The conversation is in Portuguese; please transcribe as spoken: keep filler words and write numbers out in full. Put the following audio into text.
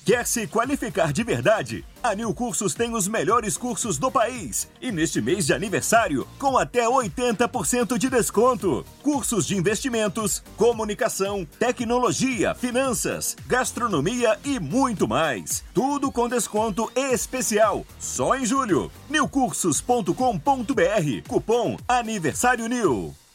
Quer se qualificar de verdade? A Nil Cursos tem os melhores cursos do país. E neste mês de aniversário, com até oitenta por cento de desconto. Cursos de investimentos, comunicação, tecnologia, finanças, gastronomia e muito mais. Tudo com desconto especial, só em julho. nil cursos ponto com ponto br. Cupom Aniversário Nil.